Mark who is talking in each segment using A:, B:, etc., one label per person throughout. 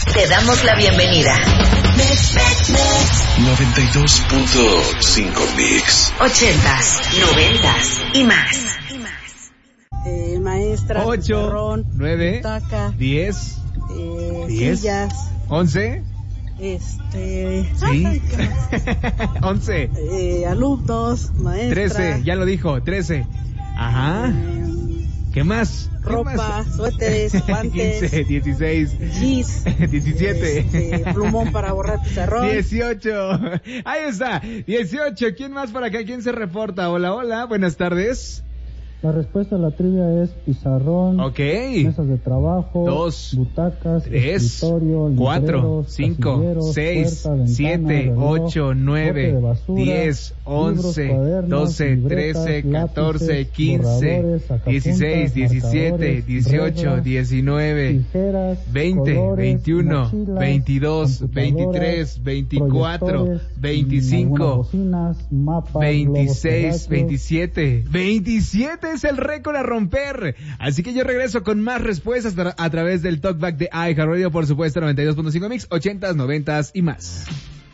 A: Te damos la bienvenida.
B: 92.5 Mix.
A: 80s, 90s y más.
C: Maestra,
D: 8, 9,
C: butaca,
D: 10, 10,
C: sillas,
D: 11. Sí. 11.
C: Alumnos, maestra.
D: 13, ya lo dijo, 13. Ajá. ¿Qué más?
C: Ropa, suéteres, guantes.
D: 15, 16.
C: Gis.
D: 17.
C: Plumón para borrar pizarrón.
D: 18. Ahí está. 18. ¿Quién más para acá? ¿Quién se reporta? Hola, hola. Buenas tardes.
E: La respuesta a la trivia es pizarrón, mesas de trabajo,
D: 2,
E: butacas,
D: 3,
E: escritorio,
D: 4, 5, 6, 7, 8, 9, 10, 11, 12, 13, 14, 15, 16, 17, 18, 19, 20, 21, 22, 23, 24, 25, 26, 27, 27 es el récord a romper. Así que yo regreso con más respuestas a través del Talkback de iHeartRadio, por supuesto, 92.5 Mix, 80s, 90s y más.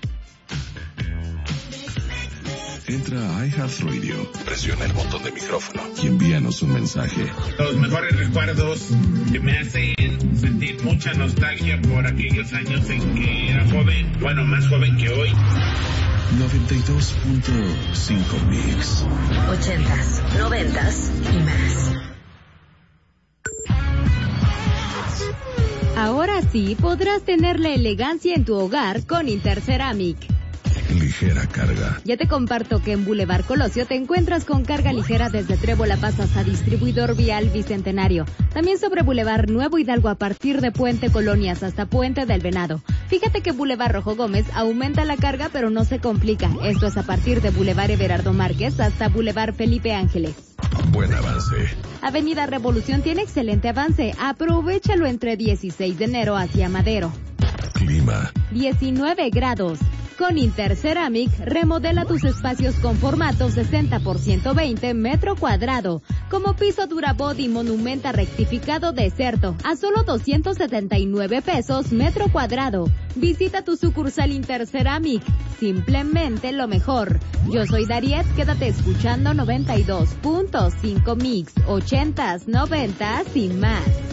B: Entra a iHeartRadio, presiona el botón de micrófono y envíanos un mensaje.
F: Los mejores recuerdos que me hacen sentir mucha nostalgia por aquellos años en que era joven, bueno, más joven que hoy.
B: 92.5 Mix.
A: 80s, 90s y más.
G: Ahora sí podrás tener la elegancia en tu hogar con Interceramic.
B: Ligera carga.
G: Ya te comparto que en Boulevard Colosio te encuentras con carga ligera desde Trébol La Paz hasta Distribuidor Vial Bicentenario. También sobre Boulevard Nuevo Hidalgo a partir de Puente Colonias hasta Puente del Venado. Fíjate que Boulevard Rojo Gómez aumenta la carga pero no se complica. Esto es a partir de Boulevard Everardo Márquez hasta Boulevard Felipe Ángeles.
B: Buen avance.
G: Avenida Revolución tiene excelente avance. Aprovéchalo entre 16 de enero hacia Madero.
B: Clima.
G: 19 grados. Con Interceramic, remodela tus espacios con formato 60x120 metro cuadrado. Como piso Durabody Monumenta rectificado Deserto, a solo 279 pesos metro cuadrado. Visita tu sucursal Interceramic. Simplemente lo mejor. Yo soy Dariet, quédate escuchando 92.5 Mix, 80s, 90s y más.